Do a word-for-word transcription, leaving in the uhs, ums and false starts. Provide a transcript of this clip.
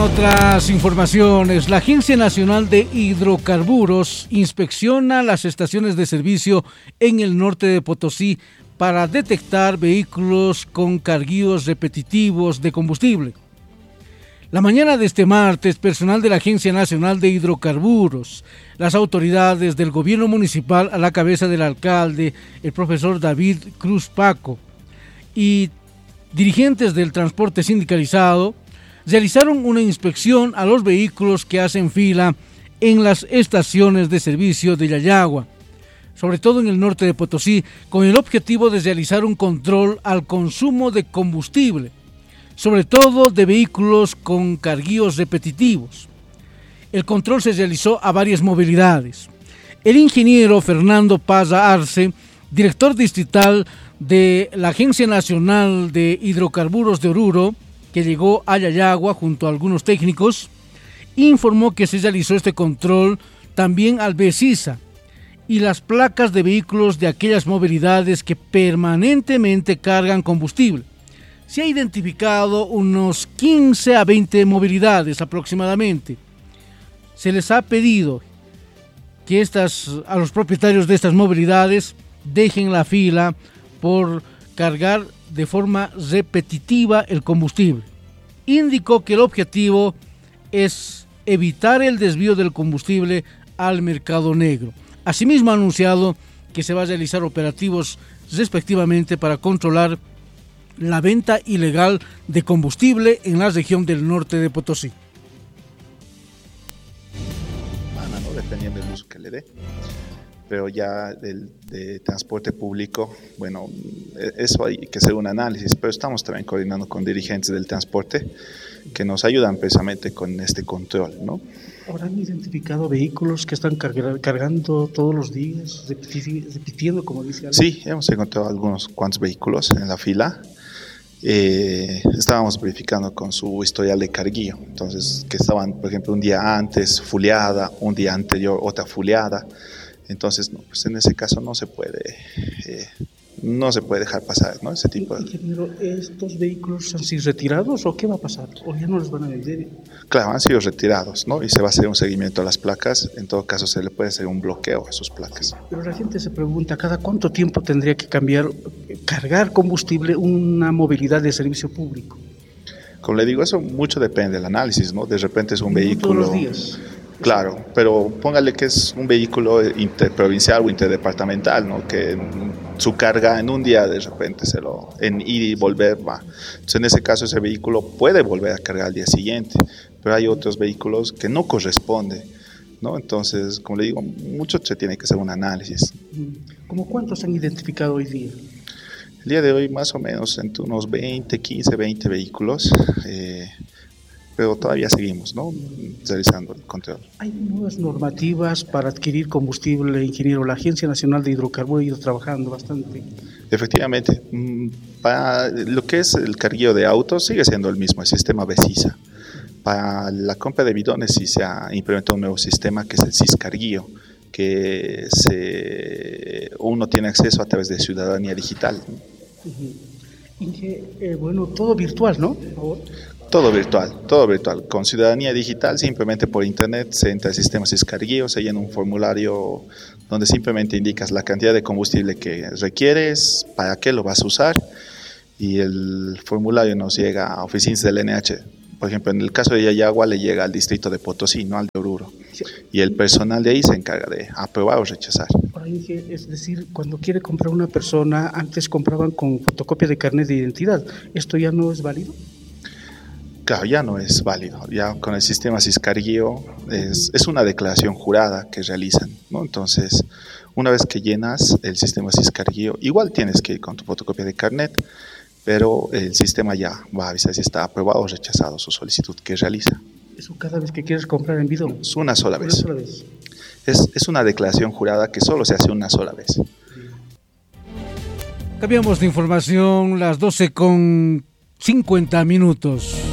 Otras informaciones, la Agencia Nacional de Hidrocarburos inspecciona las estaciones de servicio en el norte de Potosí para detectar vehículos con carguíos repetitivos de combustible. La mañana de este martes, personal de la Agencia Nacional de Hidrocarburos, las autoridades del gobierno municipal a la cabeza del alcalde, el profesor David Cruz Paco, y dirigentes del transporte sindicalizado, realizaron una inspección a los vehículos que hacen fila en las estaciones de servicio de Yayagua, sobre todo en el norte de Potosí, con el objetivo de realizar un control al consumo de combustible, sobre todo de vehículos con carguíos repetitivos. El control se realizó a varias movilidades. El ingeniero Fernando Paza Arce, director distrital de la Agencia Nacional de Hidrocarburos de Oruro, que llegó a Yayagua junto a algunos técnicos, informó que se realizó este control también al BESISA y las placas de vehículos de aquellas movilidades que permanentemente cargan combustible. Se ha identificado unos quince a veinte movilidades aproximadamente. Se les ha pedido que estas, a los propietarios de estas movilidades dejen la fila por cargar de forma repetitiva el combustible. Indicó que el objetivo es evitar el desvío del combustible al mercado negro. Asimismo ha anunciado que se va a realizar operativos respectivamente para controlar la venta ilegal de combustible en la región del norte de Potosí. Ana, ¿no? Dependiendo del uso que le dé. Pero ya del de transporte público, bueno, eso hay que hacer un análisis, pero estamos también coordinando con dirigentes del transporte que nos ayudan precisamente con este control, ¿no? ¿Ahora han identificado vehículos que están carg- cargando todos los días, repiti- repitiendo, como dice alguien? Sí, hemos encontrado algunos cuantos vehículos en la fila. Eh, estábamos verificando con su historial de carguillo, entonces que estaban, por ejemplo, un día antes fuleada, un día anterior otra fuleada. Entonces, no, pues en ese caso no se puede, eh, no se puede dejar pasar, ¿no? Ese tipo de... Ingeniero, ¿estos vehículos han sido retirados o qué va a pasar? ¿O ya no les van a vender? Claro, han sido retirados, ¿no? Y se va a hacer un seguimiento a las placas. En todo caso, se le puede hacer un bloqueo a sus placas. Pero la gente se pregunta, ¿cada cuánto tiempo tendría que cambiar, cargar combustible una movilidad de servicio público? Como le digo, eso mucho depende del análisis, ¿no? De repente es un No vehículo... todos los días. Claro, pero póngale que es un vehículo interprovincial o interdepartamental, ¿no? Que su carga en un día de repente se lo, en ir y volver va. Entonces en ese caso ese vehículo puede volver a cargar al día siguiente, pero hay otros vehículos que no corresponde, ¿no? Entonces, como le digo, mucho se tiene que hacer un análisis. ¿Cómo cuántos han identificado hoy día? El día de hoy más o menos entre unos veinte, quince, veinte vehículos, eh, pero todavía seguimos, ¿no? Realizando el control. ¿Hay nuevas normativas para adquirir combustible, ingeniero? La Agencia Nacional de Hidrocarburos ha ido trabajando bastante. Efectivamente, para lo que es el carguillo de autos sigue siendo el mismo, el sistema BESISA. Para la compra de bidones sí se ha implementado un nuevo sistema que es el SISCarguillo, que se, uno tiene acceso a través de Ciudadanía Digital. Uh-huh. Y que, eh, bueno, todo virtual, ¿no? Por favor. Todo virtual, todo virtual. Con Ciudadanía Digital, simplemente por internet, se entra al sistema SISCarguillo, se llena un formulario donde simplemente indicas la cantidad de combustible que requieres, para qué lo vas a usar, y el formulario nos llega a oficinas del N H. Por ejemplo, en el caso de Yayagua le llega al distrito de Potosí, no al de Oruro. Sí. Y el personal de ahí se encarga de aprobar o rechazar. Es decir, cuando quiere comprar una persona, antes compraban con fotocopia de carnet de identidad. ¿Esto ya no es válido? Claro, ya no es válido. Ya con el sistema SISCarguillo es, es una declaración jurada que realizan, ¿no? Entonces, una vez que llenas el sistema SISCarguillo, igual tienes que ir con tu fotocopia de carnet, pero el sistema ya va a avisar si está aprobado o rechazado su solicitud que realiza. ¿Eso cada vez que quieres comprar en bidón? Es una sola una vez. Sola vez. Es, es una declaración jurada que solo se hace una sola vez. Cambiamos de información, las doce con cincuenta minutos.